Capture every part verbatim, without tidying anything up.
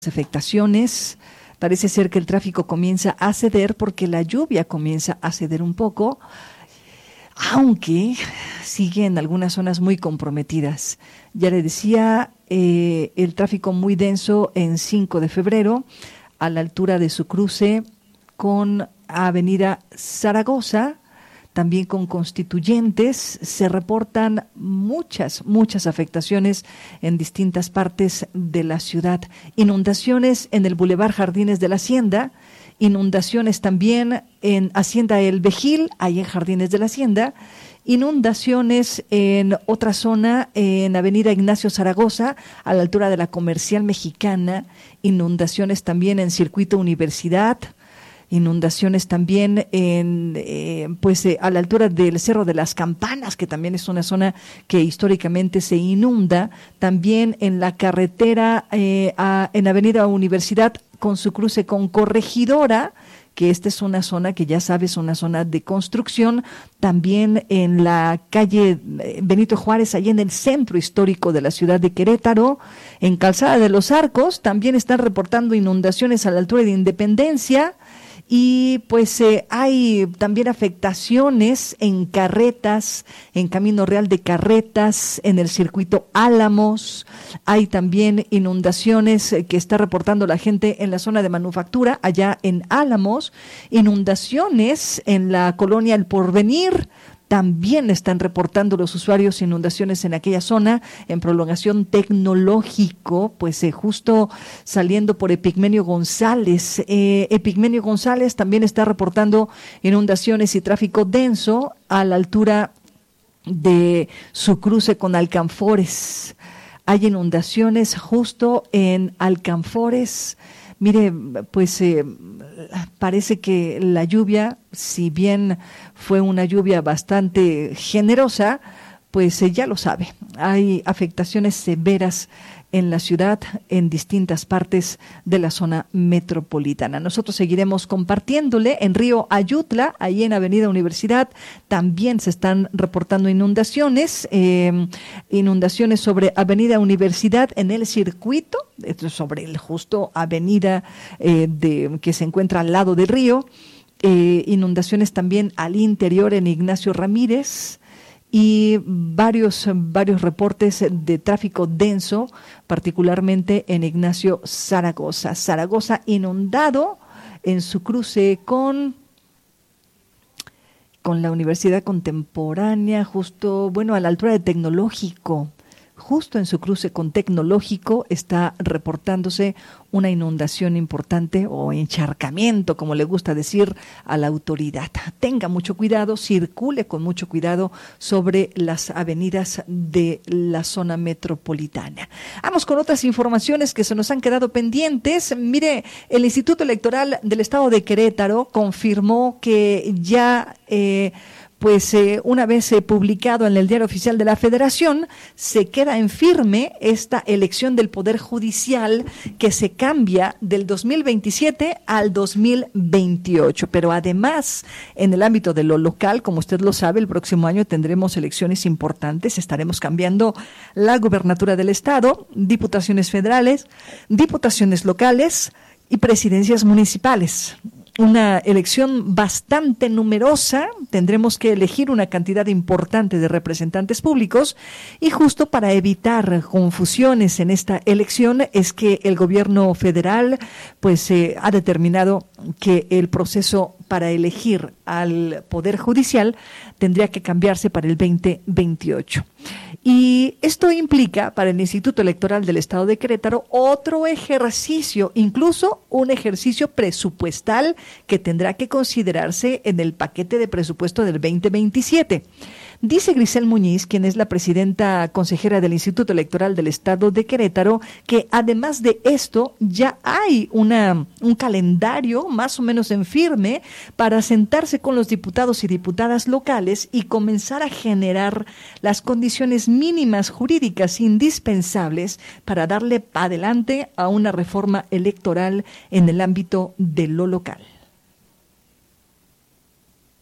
afectaciones. Parece ser que el tráfico comienza a ceder porque la lluvia comienza a ceder un poco, aunque siguen algunas zonas muy comprometidas. Ya le decía, eh, el tráfico muy denso en cinco de febrero, a la altura de su cruce con Avenida Zaragoza, también con Constituyentes. Se reportan muchas, muchas afectaciones en distintas partes de la ciudad. Inundaciones en el Boulevard Jardines de la Hacienda, inundaciones también en Hacienda El Vejil, ahí en Jardines de la Hacienda, inundaciones en otra zona, en Avenida Ignacio Zaragoza, a la altura de la Comercial Mexicana, inundaciones también en Circuito Universidad, inundaciones también en eh, pues eh, a la altura del Cerro de las Campanas, que también es una zona que históricamente se inunda, también en la carretera eh, a, en Avenida Universidad con su cruce con Corregidora, que esta es una zona que ya sabes, una zona de construcción, también en la calle Benito Juárez, allí en el centro histórico de la ciudad de Querétaro, en Calzada de los Arcos, también están reportando inundaciones a la altura de Independencia. Y pues eh, hay también afectaciones en carretas, en Camino Real de Carretas, en el circuito Álamos. Hay también inundaciones eh, que está reportando la gente en la zona de manufactura, allá en Álamos. Inundaciones en la colonia El Porvenir. También están reportando los usuarios inundaciones en aquella zona, en prolongación Tecnológico, pues eh, justo saliendo por Epigmenio González. Eh, Epigmenio González también está reportando inundaciones y tráfico denso a la altura de su cruce con Alcanfores. Hay inundaciones justo en Alcanfores. Mire, pues eh, parece que la lluvia, si bien fue una lluvia bastante generosa, pues eh, ya lo sabe, hay afectaciones severas en la ciudad, en distintas partes de la zona metropolitana. Nosotros seguiremos compartiéndole en Río Ayutla, ahí en Avenida Universidad, también se están reportando inundaciones, eh, inundaciones sobre Avenida Universidad en el circuito, sobre el justo avenida eh, de, que se encuentra al lado del río, eh, inundaciones también al interior en Ignacio Ramírez, y varios, varios reportes de tráfico denso, particularmente en Ignacio Zaragoza. Zaragoza inundado en su cruce con, con la Universidad Contemporánea, justo, bueno, a la altura de Tecnológico. Justo en su cruce con Tecnológico está reportándose una inundación importante o encharcamiento, como le gusta decir a la autoridad. Tenga mucho cuidado, circule con mucho cuidado sobre las avenidas de la zona metropolitana. Vamos con otras informaciones que se nos han quedado pendientes. Mire, el Instituto Electoral del Estado de Querétaro confirmó que ya... Eh, Pues eh, una vez eh, publicado en el Diario Oficial de la Federación, se queda en firme esta elección del Poder Judicial que se cambia del dos mil veintisiete al dos mil veintiocho. Pero además, en el ámbito de lo local, como usted lo sabe, el próximo año tendremos elecciones importantes. Estaremos cambiando la gubernatura del Estado, diputaciones federales, diputaciones locales y presidencias municipales. Una elección bastante numerosa, tendremos que elegir una cantidad importante de representantes públicos y justo para evitar confusiones en esta elección es que el gobierno federal pues eh, ha determinado que el proceso para elegir al Poder Judicial tendría que cambiarse para el veinte veintiocho. Y esto implica para el Instituto Electoral del Estado de Querétaro otro ejercicio, incluso un ejercicio presupuestal que tendrá que considerarse en el paquete de presupuesto del veinte veintisiete. Dice Grisel Muñiz, quien es la presidenta consejera del Instituto Electoral del Estado de Querétaro, que además de esto ya hay una, un calendario más o menos en firme para sentarse con los diputados y diputadas locales y comenzar a generar las condiciones mínimas jurídicas indispensables para darle adelante a una reforma electoral en el ámbito de lo local.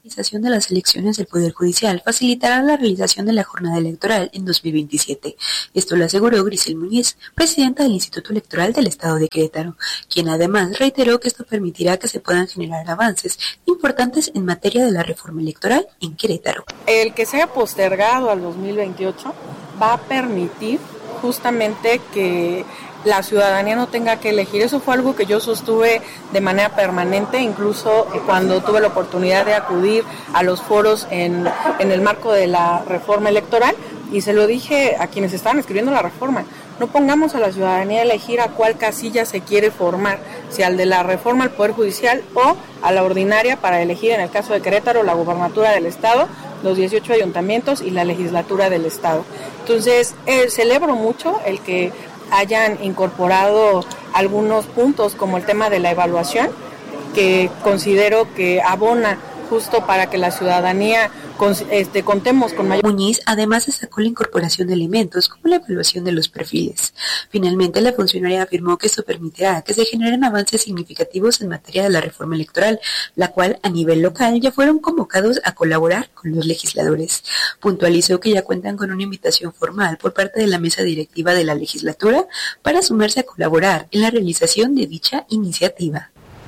de las elecciones del Poder Judicial facilitará la realización de la jornada electoral en dos mil veintisiete. Esto lo aseguró Grisel Muñiz, presidenta del Instituto Electoral del Estado de Querétaro, quien además reiteró que esto permitirá que se puedan generar avances importantes en materia de la reforma electoral en Querétaro. El que sea postergado al dos mil veintiocho va a permitir justamente que la ciudadanía no tenga que elegir. Eso fue algo que yo sostuve de manera permanente, incluso cuando tuve la oportunidad de acudir a los foros en, en el marco de la reforma electoral, y se lo dije a quienes estaban escribiendo la reforma: no pongamos a la ciudadanía a elegir a cuál casilla se quiere formar, si al de la reforma al Poder Judicial o a la ordinaria para elegir, en el caso de Querétaro, la gubernatura del Estado, los dieciocho ayuntamientos y la legislatura del Estado. Entonces, eh, celebro mucho el que hayan incorporado algunos puntos como el tema de la evaluación, que considero que abona justo para que la ciudadanía este, contemos con mayor... Muñiz además destacó la incorporación de elementos como la evaluación de los perfiles. Finalmente, la funcionaria afirmó que esto permitirá que se generen avances significativos en materia de la reforma electoral, la cual a nivel local ya fueron convocados a colaborar con los legisladores. Puntualizó que ya cuentan con una invitación formal por parte de la mesa directiva de la legislatura para sumarse a colaborar en la realización de dicha iniciativa.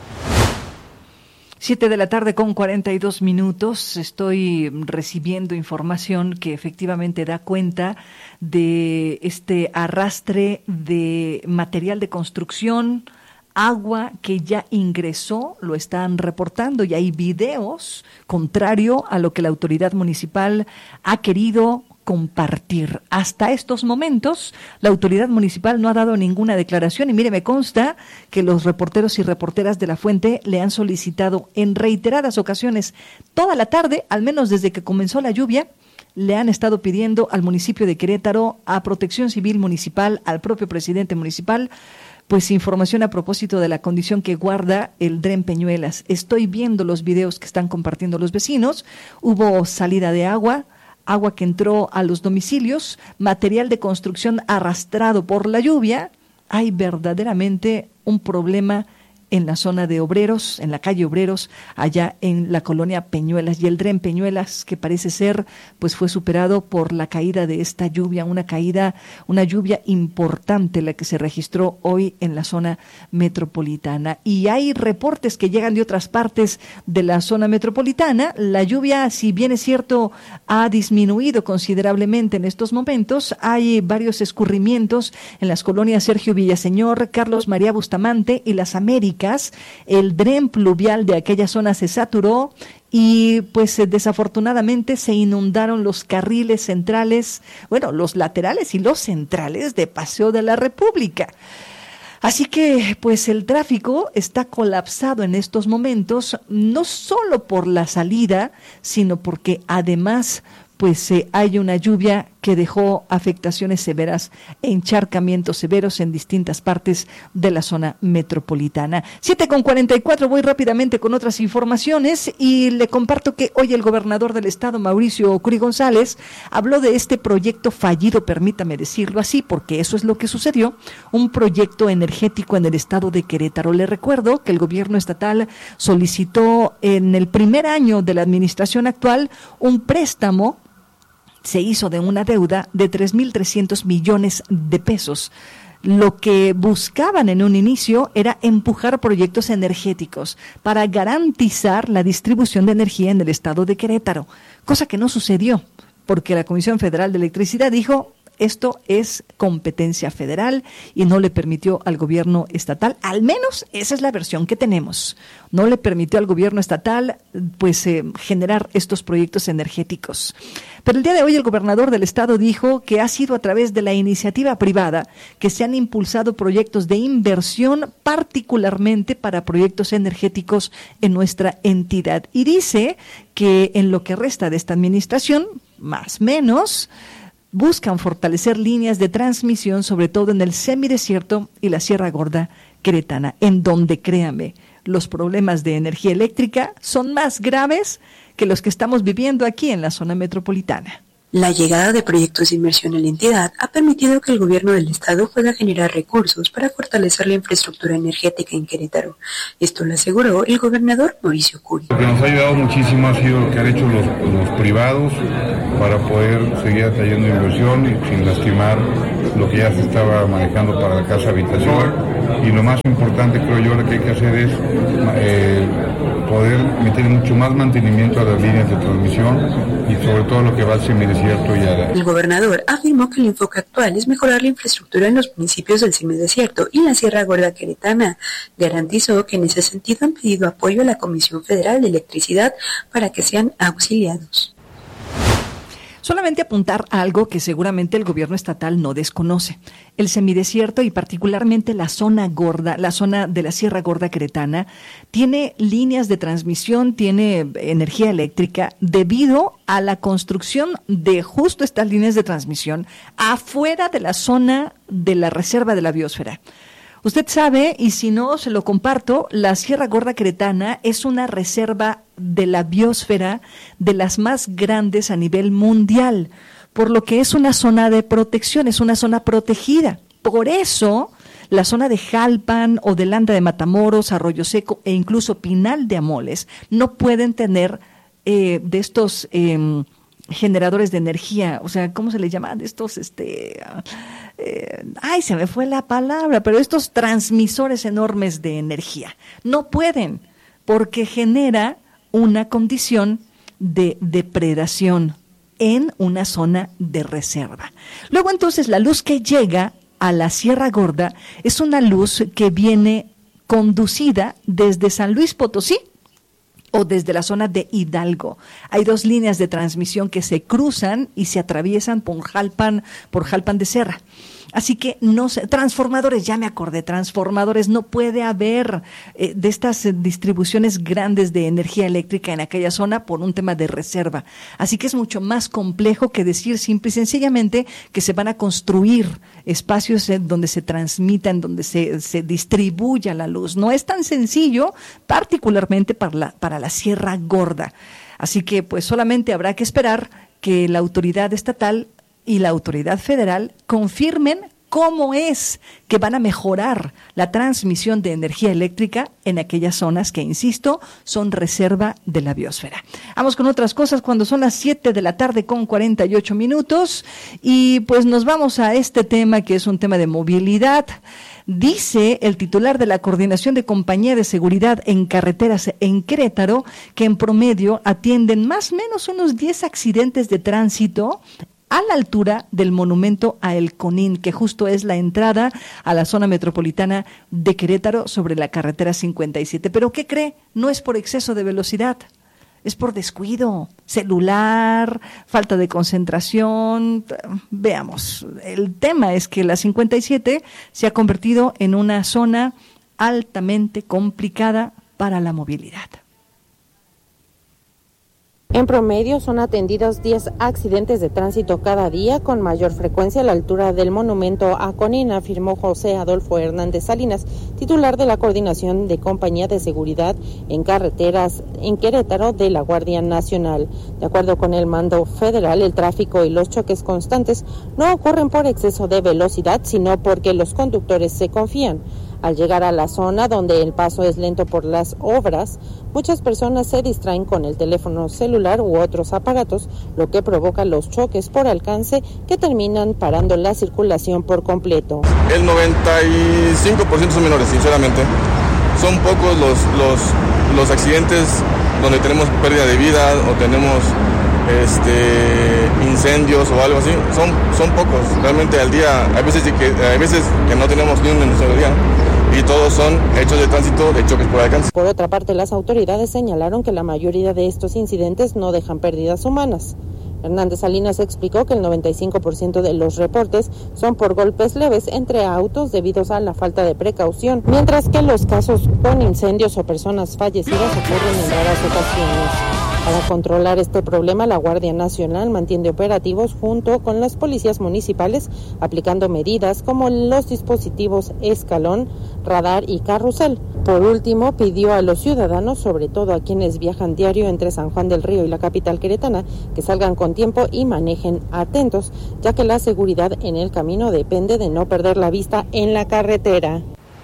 Siete de la tarde con cuarenta y dos minutos. Estoy recibiendo información que efectivamente da cuenta de este arrastre de material de construcción, agua que ya ingresó, lo están reportando, y hay videos contrario a lo que la autoridad municipal ha querido compartir. Hasta estos momentos, la autoridad municipal no ha dado ninguna declaración, y mire, me consta que los reporteros y reporteras de La Fuente le han solicitado en reiteradas ocasiones toda la tarde, al menos desde que comenzó la lluvia, le han estado pidiendo al municipio de Querétaro, a Protección Civil Municipal, al propio presidente municipal, pues información a propósito de la condición que guarda el Dren Peñuelas. Estoy viendo los videos que están compartiendo los vecinos. Hubo salida de agua, agua que entró a los domicilios, material de construcción arrastrado por la lluvia. Hay verdaderamente un problema en la zona de Obreros, en la calle Obreros, allá en la colonia Peñuelas, y el Dren Peñuelas, que parece ser, pues fue superado por la caída de esta lluvia, una caída, una lluvia importante la que se registró hoy en la zona metropolitana. Y hay reportes que llegan de otras partes de la zona metropolitana. La lluvia, si bien es cierto, ha disminuido considerablemente en estos momentos. Hay varios escurrimientos en las colonias Sergio Villaseñor, Carlos María Bustamante y Las Américas. El dren pluvial de aquella zona se saturó y pues desafortunadamente se inundaron los carriles centrales, bueno, los laterales y los centrales de Paseo de la República. Así que pues el tráfico está colapsado en estos momentos, no solo por la salida, sino porque además pues eh, hay una lluvia que dejó afectaciones severas e encharcamientos severos en distintas partes de la zona metropolitana. Siete con cuarenta y cuatro, voy rápidamente con otras informaciones y le comparto que hoy el gobernador del estado, Mauricio Curi González, habló de este proyecto fallido, permítame decirlo así, porque eso es lo que sucedió, un proyecto energético en el estado de Querétaro. Le recuerdo que el gobierno estatal solicitó en el primer año de la administración actual un préstamo. Se hizo de una deuda de tres mil trescientos millones de pesos. Lo que buscaban en un inicio era empujar proyectos energéticos para garantizar la distribución de energía en el estado de Querétaro, cosa que no sucedió, porque la Comisión Federal de Electricidad dijo: esto es competencia federal, y no le permitió al gobierno estatal, al menos esa es la versión que tenemos, no le permitió al gobierno estatal pues eh, generar estos proyectos energéticos. Pero el día de hoy el gobernador del estado dijo que ha sido a través de la iniciativa privada que se han impulsado proyectos de inversión, particularmente para proyectos energéticos en nuestra entidad. Y dice que en lo que resta de esta administración, más o menos, buscan fortalecer líneas de transmisión, sobre todo en el semidesierto y la Sierra Gorda queretana, en donde, créame, los problemas de energía eléctrica son más graves que los que estamos viviendo aquí en la zona metropolitana. La llegada de proyectos de inversión en la entidad ha permitido que el gobierno del estado pueda generar recursos para fortalecer la infraestructura energética en Querétaro. Esto lo aseguró el gobernador Mauricio Curi. Lo que nos ha ayudado muchísimo ha sido lo que han hecho los, los privados para poder seguir atrayendo inversión y sin lastimar lo que ya se estaba manejando para la casa habitación. Y lo más importante, creo yo, lo que hay que hacer es eh, poder meter mucho más mantenimiento a las líneas de transmisión y sobre todo lo que va al semidesierto y a la... El gobernador afirmó que el enfoque actual es mejorar la infraestructura en los municipios del semidesierto y la Sierra Gorda Queretana. Garantizó que en ese sentido han pedido apoyo a la Comisión Federal de Electricidad para que sean auxiliados. Solamente apuntar algo que seguramente el gobierno estatal no desconoce. El semidesierto y particularmente la zona gorda, la zona de la Sierra Gorda Queretana, tiene líneas de transmisión, tiene energía eléctrica debido a la construcción de justo estas líneas de transmisión afuera de la zona de la reserva de la biosfera. Usted sabe, y si no se lo comparto, la Sierra Gorda Queretana es una reserva de la biosfera de las más grandes a nivel mundial, por lo que es una zona de protección, es una zona protegida. Por eso, la zona de Jalpan o de Landa de Matamoros, Arroyo Seco e incluso Pinal de Amoles no pueden tener eh, de estos eh, generadores de energía, o sea, ¿cómo se les llama? De estos, este... Eh, ay, se me fue la palabra, pero estos transmisores enormes de energía. No pueden, porque genera una condición de depredación en una zona de reserva. Luego entonces la luz que llega a la Sierra Gorda es una luz que viene conducida desde San Luis Potosí o desde la zona de Hidalgo. Hay dos líneas de transmisión que se cruzan y se atraviesan por Jalpan, por Jalpan de Serra. Así que no sé, transformadores, ya me acordé, transformadores, no puede haber eh, de estas eh, distribuciones grandes de energía eléctrica en aquella zona por un tema de reserva. Así que es mucho más complejo que decir simple y sencillamente que se van a construir espacios en donde se transmita, en donde se, se distribuya la luz. No es tan sencillo, particularmente para la, para la Sierra Gorda. Así que pues solamente habrá que esperar que la autoridad estatal y la autoridad federal confirmen cómo es que van a mejorar la transmisión de energía eléctrica en aquellas zonas que, insisto, son reserva de la biosfera. Vamos con otras cosas cuando son las siete de la tarde con cuarenta y ocho minutos y pues nos vamos a este tema que es un tema de movilidad. Dice el titular de la Coordinación de Compañía de Seguridad en Carreteras en Querétaro que en promedio atienden más o menos unos diez accidentes de tránsito a la altura del monumento a El Conín, que justo es la entrada a la zona metropolitana de Querétaro sobre la carretera cincuenta y siete. ¿Pero qué cree? No es por exceso de velocidad, es por descuido, celular, falta de concentración. Veamos, el tema es que la cincuenta y siete se ha convertido en una zona altamente complicada para la movilidad. En promedio son atendidos diez accidentes de tránsito cada día, con mayor frecuencia a la altura del monumento a Conín, afirmó José Adolfo Hernández Salinas, titular de la Coordinación de Compañía de Seguridad en Carreteras en Querétaro de la Guardia Nacional. De acuerdo con el mando federal, el tráfico y los choques constantes no ocurren por exceso de velocidad, sino porque los conductores se confían. Al llegar a la zona donde el paso es lento por las obras, muchas personas se distraen con el teléfono celular u otros aparatos, lo que provoca los choques por alcance que terminan parando la circulación por completo. El noventa y cinco por ciento son menores, sinceramente. Son pocos los, los, los accidentes donde tenemos pérdida de vida o tenemos este, incendios o algo así. Son, son pocos, realmente al día. Hay veces que, hay veces que no tenemos ni uno en nuestro día. Y todos son hechos de tránsito de choques por alcance. Por otra parte, las autoridades señalaron que la mayoría de estos incidentes no dejan pérdidas humanas. Hernández Salinas explicó que el noventa y cinco por ciento de los reportes son por golpes leves entre autos debidos a la falta de precaución, mientras que los casos con incendios o personas fallecidas ocurren en raras ocasiones. Para controlar este problema, la Guardia Nacional mantiene operativos junto con las policías municipales, aplicando medidas como los dispositivos escalón, radar y carrusel. Por último, pidió a los ciudadanos, sobre todo a quienes viajan diario entre San Juan del Río y la capital queretana, que salgan con tiempo y manejen atentos, ya que la seguridad en el camino depende de no perder la vista en la carretera.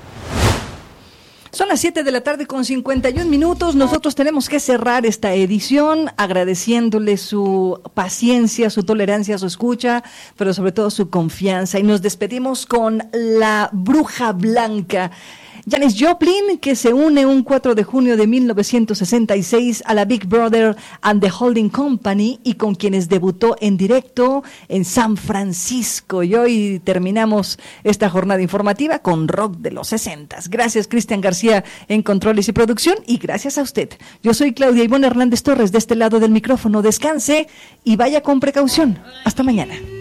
Son las siete de la tarde con cincuenta y un minutos. Nosotros tenemos que cerrar esta edición agradeciéndole su paciencia, su tolerancia, su escucha, pero sobre todo su confianza. Y nos despedimos con la Bruja Blanca. Janis Joplin, que se une un cuatro de junio de mil novecientos sesenta y seis a la Big Brother and the Holding Company y con quienes debutó en directo en San Francisco. Y hoy terminamos esta jornada informativa con rock de los sesentas. Gracias, Cristian García en controles y producción, y gracias a usted. Yo soy Claudia Ivonne Hernández Torres, de este lado del micrófono. Descanse y vaya con precaución. Hasta mañana.